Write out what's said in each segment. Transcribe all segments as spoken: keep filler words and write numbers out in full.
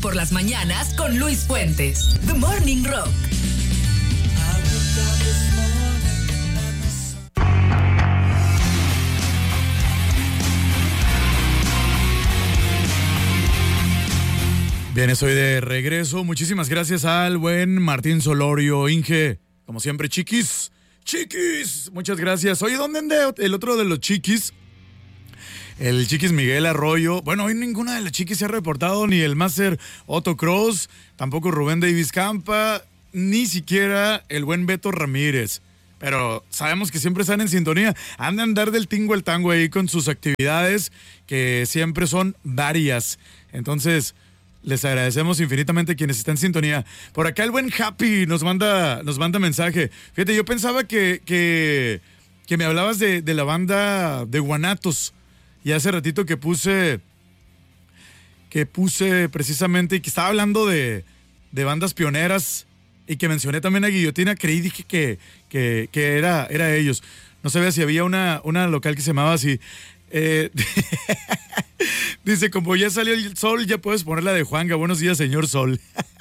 por las mañanas con Luis Fuentes. The Morning Rock. Bien, estoy de regreso. Muchísimas gracias al buen Martín Solorio, Inge. Como siempre, chiquis. Chiquis, muchas gracias. Oye, ¿dónde anda el otro de los chiquis? El chiquis Miguel Arroyo. Bueno, hoy ninguna de las chiquis se ha reportado, ni el máster Otto Cross, tampoco Rubén Davis Campa, ni siquiera el buen Beto Ramírez. Pero sabemos que siempre están en sintonía. Han de andar del tingo al tango ahí con sus actividades, que siempre son varias. Entonces, les agradecemos infinitamente quienes están en sintonía. Por acá el buen Happy nos manda, nos manda mensaje. Fíjate, yo pensaba que, que, que me hablabas de, de la banda de Guanatos. Y hace ratito que puse, que puse precisamente, y que estaba hablando de, de bandas pioneras, y que mencioné también a Guillotina, creí, dije que, que, que era, era ellos. No sabía si había una, una local que se llamaba así. Eh, dice, como ya salió el sol, ya puedes poner la de Juanga. Buenos días, señor Sol.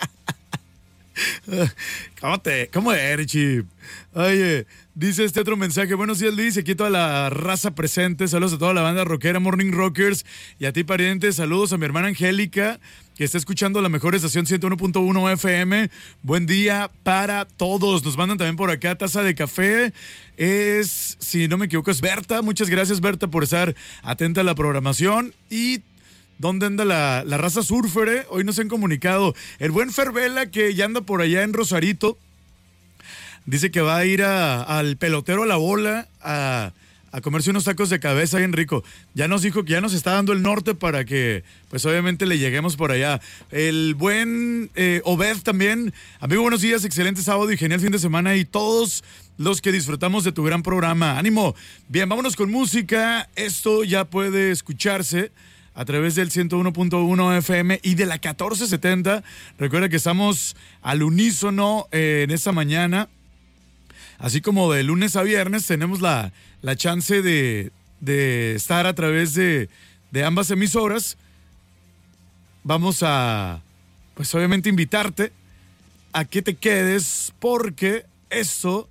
¿Cómo te, cómo eres, Chip? Oye, dice este otro mensaje. Buenos días, Luis. Aquí toda la raza presente. Saludos a toda la banda rockera, Morning Rockers. Y a ti, pariente. Saludos a mi hermana Angélica, que está escuchando la mejor estación ciento uno punto uno F M. Buen día para todos. Nos mandan también por acá taza de café. Es, si no me equivoco, es Berta. Muchas gracias, Berta, por estar atenta a la programación. Y ¿dónde anda la, la raza surfer? Eh? Hoy nos han comunicado. El buen Fervela, que ya anda por allá en Rosarito, dice que va a ir a, al pelotero a la bola a, a comerse unos tacos de cabeza bien rico. Ya nos dijo que ya nos está dando el norte para que, pues obviamente, le lleguemos por allá. El buen eh, Obed también. Amigo, buenos días, excelente sábado y genial fin de semana, y todos los que disfrutamos de tu gran programa. ¡Ánimo! Bien, vámonos con música. Esto ya puede escucharse a través del ciento uno punto uno F M y de la catorce setenta. Recuerda que estamos al unísono eh, en esta mañana. Así como de lunes a viernes tenemos la, la chance de, de estar a través de, de ambas emisoras. Vamos a, pues obviamente, invitarte a que te quedes, porque esto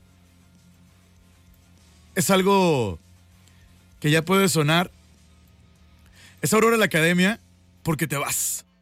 es algo que ya puede sonar. Es Aurora la Academia, porque te vas.